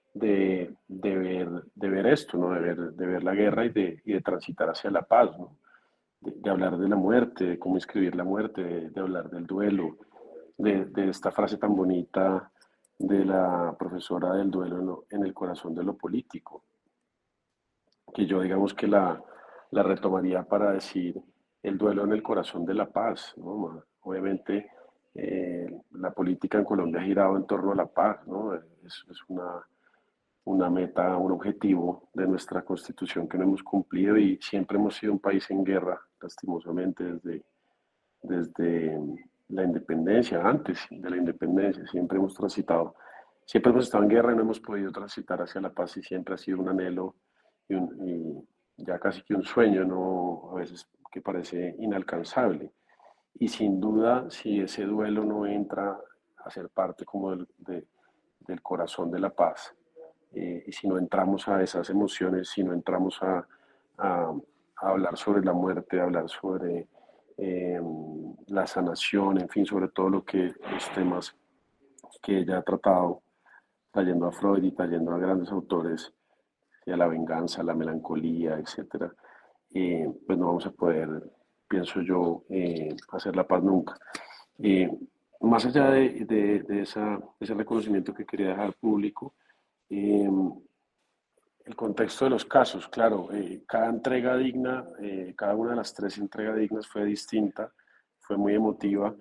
de ver esto, ¿no? De ver la guerra y de transitar hacia la paz, ¿no? De hablar de la muerte, de cómo escribir la muerte, de hablar del duelo, de esta frase tan bonita de la profesora del duelo en el corazón de lo político, que yo digamos que la retomaría para decir el duelo en el corazón de la paz, ¿no? Obviamente la política en Colombia ha girado en torno a la paz, ¿no? Es una meta, un objetivo de nuestra constitución que no hemos cumplido y siempre hemos sido un país en guerra, lastimosamente, desde la independencia, antes de la independencia, siempre hemos estado en guerra y no hemos podido transitar hacia la paz y siempre ha sido un anhelo y ya casi que un sueño, ¿no? A veces que parece inalcanzable. Y sin duda, si ese duelo no entra a ser parte como del corazón de la paz, y si no entramos a esas emociones, si no entramos a, a hablar sobre la muerte, a hablar sobre eh, la sanación, en fin, sobre todo los temas que ella ha tratado, trayendo a Freud y trayendo a grandes autores, y a la venganza, a la melancolía, etcétera, pues no vamos a poder, pienso yo, hacer la paz nunca. Eh, Más allá de ese reconocimiento que quería dejar público, eh, el contexto de los casos, claro, cada entrega digna, cada una de las tres entregas dignas fue distinta, fue muy emotiva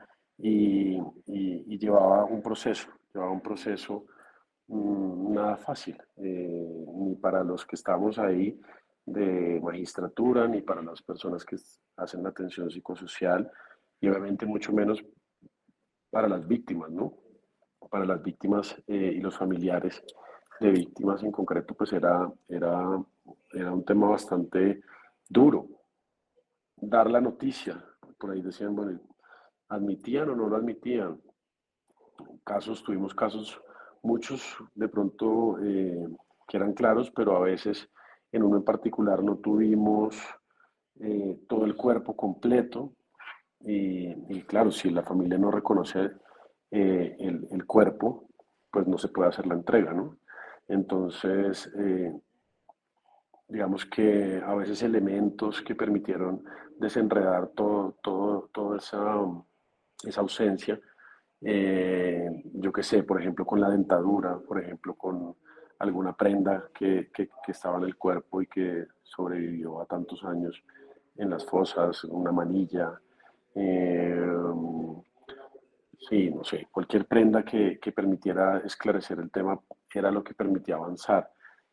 y llevaba un proceso nada fácil, ni para los que estamos ahí de magistratura, ni para las personas que hacen la atención psicosocial y obviamente mucho menos para las víctimas, ¿no? Para las víctimas y los familiares de víctimas en concreto, pues era un tema bastante duro. Dar la noticia, por ahí decían, bueno, ¿admitían o no lo admitían? Tuvimos casos, muchos de pronto que eran claros, pero a veces en uno en particular no tuvimos todo el cuerpo completo y claro, si la familia no reconoce el cuerpo, pues no se puede hacer la entrega, ¿no? Entonces, digamos que a veces elementos que permitieron desenredar toda esa ausencia, yo qué sé, por ejemplo, con la dentadura, por ejemplo, con alguna prenda que estaba en el cuerpo y que sobrevivió a tantos años en las fosas, una manilla, eh, sí, no sé, cualquier prenda que permitiera esclarecer el tema era lo que permitía avanzar.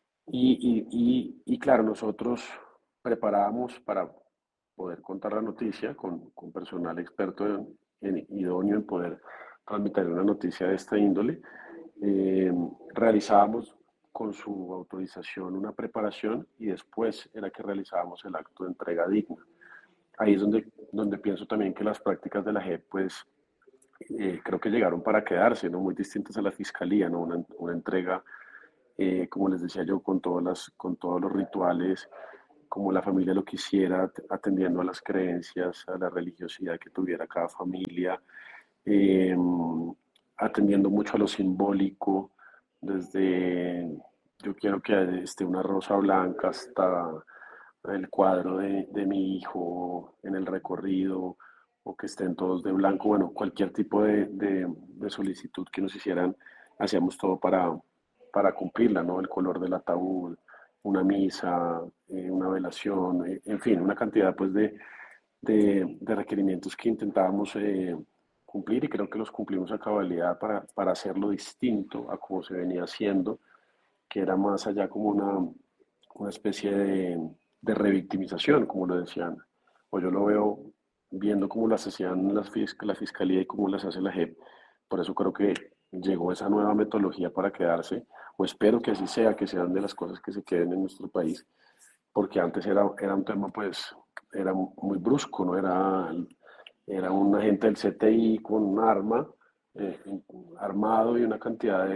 Y claro, nosotros preparábamos para poder contar la noticia con personal experto idóneo en poder transmitir una noticia de esta índole. Eh, Realizábamos con su autorización una preparación y después era que realizábamos el acto de entrega digna. ahí es donde pienso también que las prácticas de la JEP, pues, creo que llegaron para quedarse, ¿no? Muy distintas a la fiscalía, ¿no? Una entrega, como les decía yo, con todos los rituales, como la familia lo quisiera, atendiendo a las creencias, a la religiosidad que tuviera cada familia, eh, atendiendo mucho a lo simbólico, desde yo quiero que esté una rosa blanca hasta el cuadro de mi hijo en el recorrido, o que estén todos de blanco, bueno, cualquier tipo de solicitud que nos hicieran, hacíamos todo para cumplirla, ¿no? El color del ataúd, una misa, una velación, en fin, una cantidad pues de requerimientos que intentábamos cumplir, y creo que los cumplimos a cabalidad para hacerlo distinto a como se venía haciendo, que era más allá como una especie de revictimización, como lo decían, o yo lo veo viendo cómo las hacían la Fiscalía y cómo las hace la JEP. Por eso creo que llegó esa nueva metodología para quedarse, o espero que así sea, que sean de las cosas que se queden en nuestro país, porque antes era un tema, pues, era muy brusco, ¿no? Era un agente del CTI con un arma, eh, armado, y una cantidad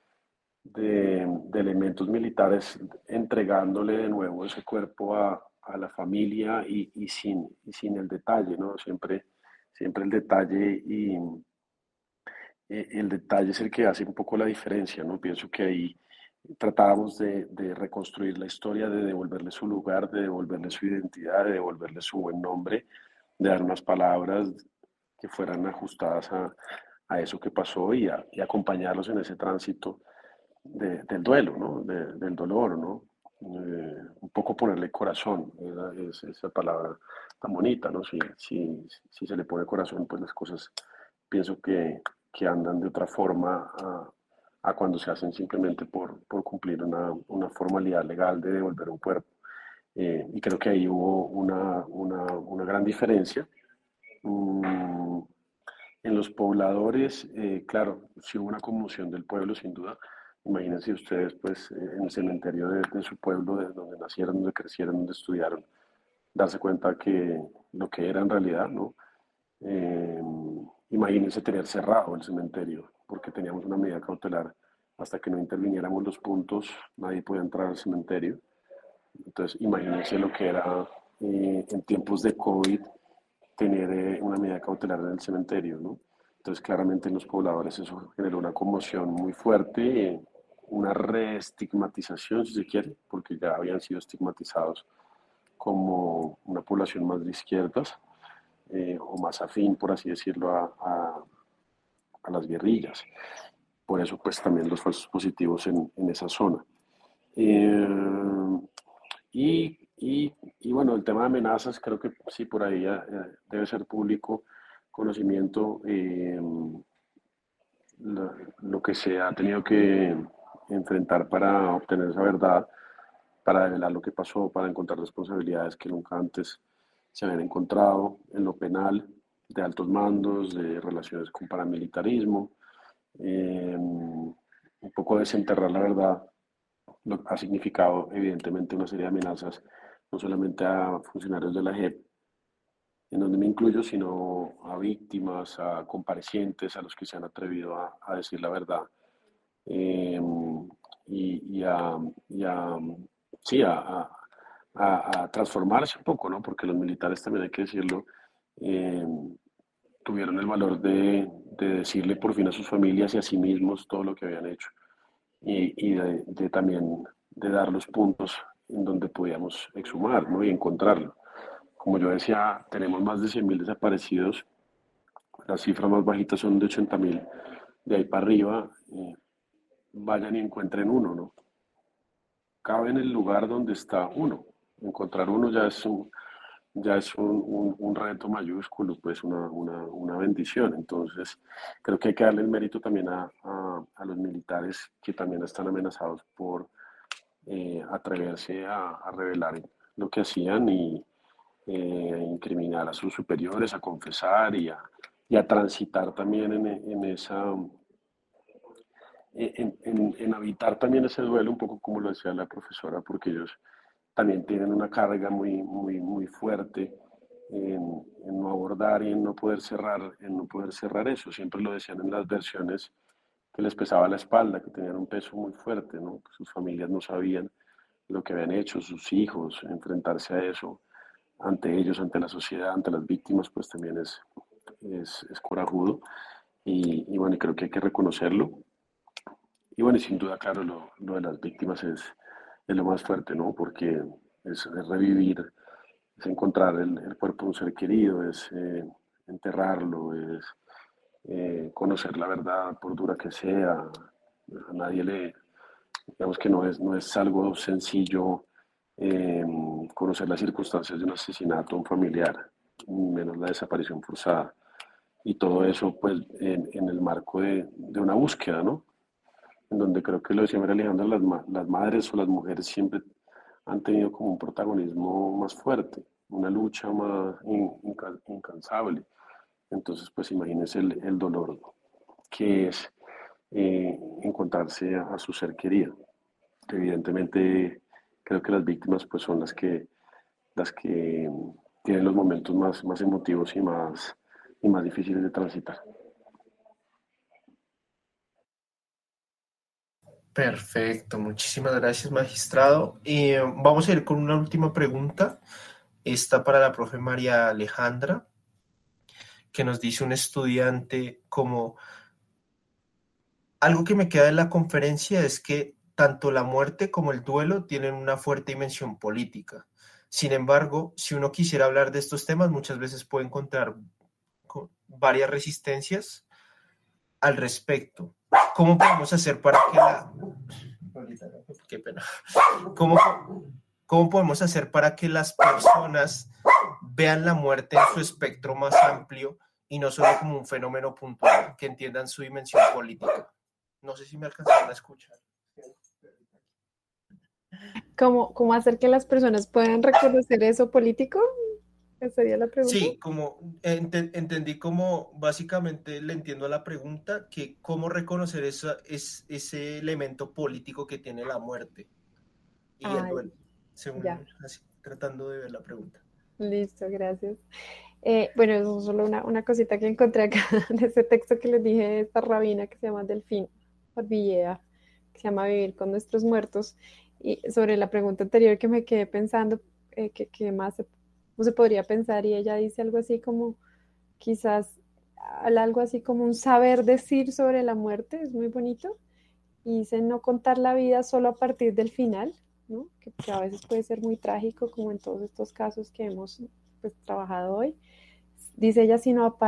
de elementos militares, entregándole de nuevo ese cuerpo a la familia, y sin el detalle, ¿no? Siempre el detalle, y el detalle es el que hace un poco la diferencia, ¿no? Pienso que ahí tratábamos de reconstruir la historia, de devolverle su lugar, de devolverle su identidad, de devolverle su buen nombre, de dar unas palabras que fueran ajustadas a eso que pasó, y acompañarlos en ese tránsito del duelo, ¿no? Del dolor, ¿no? Un poco ponerle corazón, es esa palabra tan bonita, ¿no? Si se le pone corazón, pues las cosas pienso que andan de otra forma a cuando se hacen simplemente por cumplir una formalidad legal de devolver un cuerpo. Y creo que ahí hubo una gran diferencia. Mm, en los pobladores, claro, sí hubo una conmoción del pueblo, sin duda. Imagínense ustedes, pues, en el cementerio de su pueblo, de donde nacieron, donde crecieron, donde estudiaron, darse cuenta que lo que era en realidad, ¿no? Eh, Imagínense tener cerrado el cementerio, porque teníamos una medida cautelar. Hasta que no interviniéramos los puntos, nadie podía entrar al cementerio. Entonces, imagínense lo que era, en tiempos de COVID, tener una medida cautelar en el cementerio, ¿no? Entonces, claramente en los pobladores eso generó una conmoción muy fuerte, una reestigmatización, si se quiere, porque ya habían sido estigmatizados como una población más de izquierdas, o más afín, por así decirlo, a las guerrillas. Por eso, pues, también los falsos positivos en esa zona. Eh, y bueno, el tema de amenazas, creo que sí, por ahí debe ser público conocimiento, lo que se ha tenido que enfrentar para obtener esa verdad, para develar lo que pasó, para encontrar responsabilidades que nunca antes se habían encontrado en lo penal, de altos mandos, de relaciones con paramilitarismo. Un poco desenterrar la verdad ha significado evidentemente una serie de amenazas, no solamente a funcionarios de la JEP, en donde me incluyo, sino a víctimas, a comparecientes, a los que se han atrevido a decir la verdad, eh, y a, sí, a transformarse un poco, ¿no? Porque los militares, también hay que decirlo, eh, tuvieron el valor de decirle por fin a sus familias y a sí mismos todo lo que habían hecho, y de también de dar los puntos en donde podíamos exhumar, ¿no? Y encontrarlo. Como yo decía, tenemos más de 100.000 desaparecidos, las cifras más bajitas son de 80.000, de ahí para arriba, vayan y encuentren uno, ¿no? Cabe en el lugar donde está uno. Encontrar uno ya es un reto mayúsculo, pues una bendición. Entonces, creo que hay que darle el mérito también a los militares, que también están amenazados por atreverse a revelar lo que hacían, y incriminar a sus superiores, a confesar, y a transitar también en habitar también ese duelo, un poco como lo decía la profesora, porque ellos también tienen una carga muy, muy, muy fuerte, en no abordar y en no poder cerrar eso. Siempre lo decían en las versiones que les pesaba la espalda, que tenían un peso muy fuerte, ¿no? Que sus familias no sabían lo que habían hecho, sus hijos, enfrentarse a eso ante ellos, ante la sociedad, ante las víctimas, pues también es corajudo. Y bueno, creo que hay que reconocerlo. Y bueno, y sin duda, claro, lo de las víctimas es lo más fuerte, ¿no? Porque es revivir, es encontrar el cuerpo de un ser querido, es enterrarlo, es conocer la verdad, por dura que sea. A nadie le, digamos que no es algo sencillo eh, conocer las circunstancias de un asesinato a un familiar, menos la desaparición forzada. Y todo eso, pues, en el marco de una búsqueda, ¿no? En donde creo que lo decía María Alejandra, las madres o las mujeres siempre han tenido como un protagonismo más fuerte, una lucha más incansable. Entonces, pues imagínense el dolor que es encontrarse a su ser querido. Evidentemente, creo que las víctimas pues son las que tienen los momentos más emotivos y más difíciles de transitar. Perfecto, muchísimas gracias, magistrado. Vamos a ir con una última pregunta. Esta para la profe María Alejandra, que nos dice un estudiante como algo que me queda de la conferencia es que tanto la muerte como el duelo tienen una fuerte dimensión política. Sin embargo, si uno quisiera hablar de estos temas, muchas veces puede encontrar varias resistencias al respecto. ¿Cómo podemos hacer para que la... Qué pena. ¿Cómo, ¿Cómo podemos hacer para que las personas vean la muerte en su espectro más amplio y no solo como un fenómeno puntual, que entiendan su dimensión política? No sé si me alcanzaron a escuchar. ¿Cómo hacer que las personas puedan reconocer eso político? ¿Esa sería la pregunta? Sí, como entendí como básicamente le entiendo a la pregunta que cómo reconocer ese elemento político que tiene la muerte y el Ay, duelo, según ya, así, tratando de ver la pregunta. listo, gracias. Bueno, eso es solo una cosita que encontré acá de ese texto que les dije de esta rabina que se llama Delfín Villeda, que se llama Vivir con nuestros muertos. Y sobre la pregunta anterior que me quedé pensando, ¿qué más no se podría pensar? Y ella dice algo así como, quizás, algo así como un saber decir sobre la muerte, es muy bonito. Y dice no contar la vida solo a partir del final, ¿no? Que a veces puede ser muy trágico, como en todos estos casos que hemos pues, trabajado hoy. Dice ella,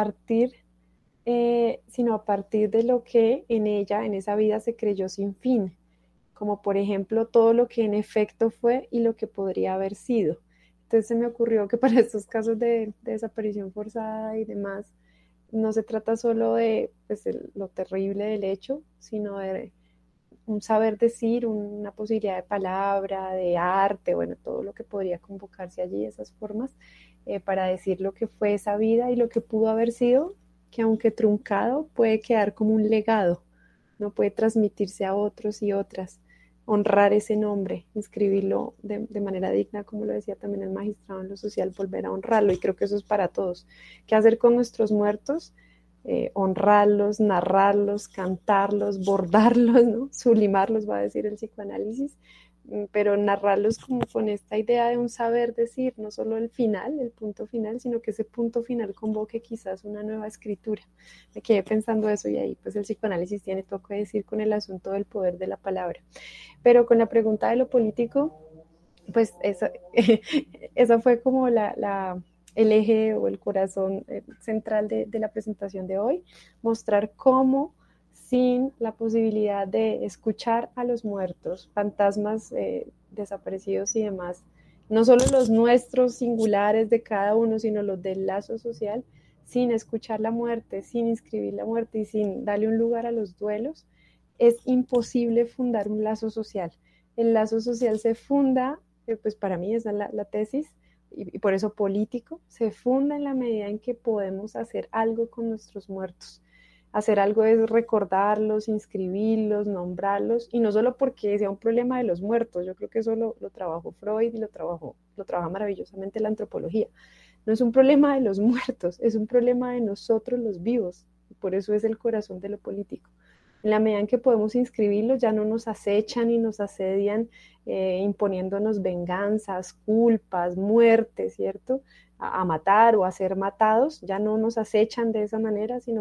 sino a partir de lo que en ella, en esa vida, se creyó sin fin, como por ejemplo todo lo que en efecto fue y lo que podría haber sido. Entonces se me ocurrió que para estos casos de desaparición forzada y demás, no se trata solo de pues, lo terrible del hecho, sino de un saber decir, una posibilidad de palabra, de arte, bueno, todo lo que podría convocarse allí, esas formas, para decir lo que fue esa vida y lo que pudo haber sido, que aunque truncado, puede quedar como un legado, no puede transmitirse a otros y otras, honrar ese nombre, inscribirlo de manera digna, como lo decía también el magistrado en lo social, volver a honrarlo, y creo que eso es para todos. ¿Qué hacer con nuestros muertos? Honrarlos, narrarlos, cantarlos, bordarlos, ¿no? Sublimarlos, va a decir el psicoanálisis, pero narrarlos como con esta idea de un saber decir, no solo el final, el punto final, sino que ese punto final convoque quizás una nueva escritura. Me quedé pensando eso y ahí pues el psicoanálisis tiene poco que decir con el asunto del poder de la palabra. Pero con la pregunta de lo político, pues esa fue como el eje o el corazón central de la presentación de hoy, mostrar cómo sin la posibilidad de escuchar a los muertos, fantasmas desaparecidos y demás, no solo los nuestros singulares de cada uno, sino los del lazo social, sin escuchar la muerte, sin inscribir la muerte y sin darle un lugar a los duelos, es imposible fundar un lazo social. El lazo social se funda, pues para mí esa es la tesis, y por eso político, se funda en la medida en que podemos hacer algo con nuestros muertos. Hacer algo es recordarlos, inscribirlos, nombrarlos, y no solo porque sea un problema de los muertos, yo creo que eso lo trabajó Freud y lo trabaja maravillosamente la antropología, No es un problema de los muertos, es un problema de nosotros los vivos. Por eso es el corazón de lo político. En la medida en que podemos inscribirlos, ya no nos acechan y nos asedian imponiéndonos venganzas, culpas, muertes, ¿cierto? A matar o a ser matados, ya no nos acechan de esa manera, sino